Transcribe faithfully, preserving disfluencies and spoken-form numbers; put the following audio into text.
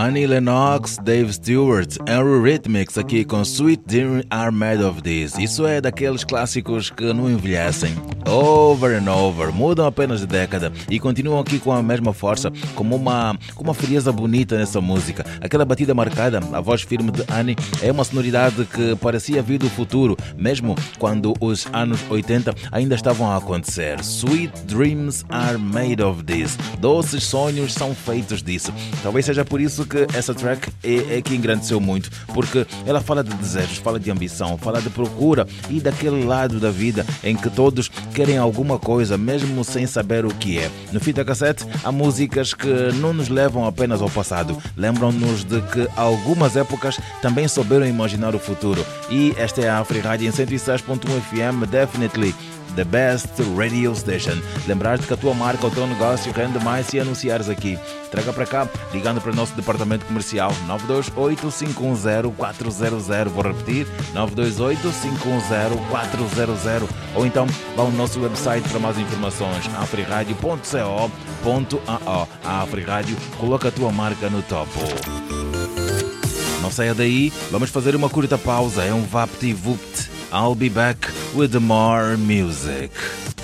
Annie Lennox, Dave Stewart, Henry Rhythmics aqui com Sweet Dreams Are Made of This. Isso é daqueles clássicos que não envelhecem. Over and over, mudam apenas de década e continuam aqui com a mesma força, como uma, com uma frieza bonita nessa música. Aquela batida marcada, a voz firme de Annie, é uma sonoridade que parecia vir do futuro, mesmo quando os anos oitenta ainda estavam a acontecer. Sweet Dreams Are Made of This. Doces sonhos são feitos disso. Talvez seja por isso que essa track é, é que engrandeceu muito, porque ela fala de desejos, fala de ambição, fala de procura e daquele lado da vida em que todos querem alguma coisa, mesmo sem saber o que é. No Fita Cassete, há músicas que não nos levam apenas ao passado, lembram-nos de que algumas épocas também souberam imaginar o futuro. E esta é a Afrirádio em cento e seis ponto um F M, definitely the best radio station. Lembrar-te que a tua marca, o teu negócio rende mais se anunciares aqui. Traga para cá, ligando para o nosso departamento comercial nove dois oito, cinco um zero, quatro zero zero. Vou repetir, nove dois oito, cinco um zero, quatro zero zero. Ou então vá ao nosso website para mais informações, afriradio ponto co ponto a o. A Afrirádio coloca a tua marca no topo. Não saia daí, vamos fazer uma curta pausa. É um vapt-vupt. I'll be back with more music.